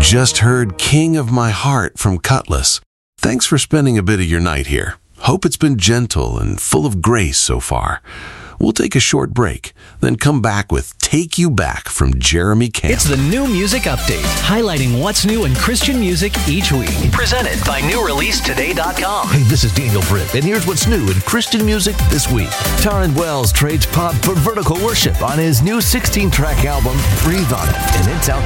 just heard King of My Heart from Cutlass. Thanks for spending a bit of your night here. Hope it's been gentle and full of grace so far. We'll take a short break, then come back with Take You Back from Jeremy Camp. It's the New Music Update, highlighting what's new in Christian music each week. Presented by NewReleaseToday.com. Hey, this is Daniel Britt, and here's what's new in Christian music this week. Taryn Wells trades pop for vertical worship on his new 16-track album, Breathe On It, and it's out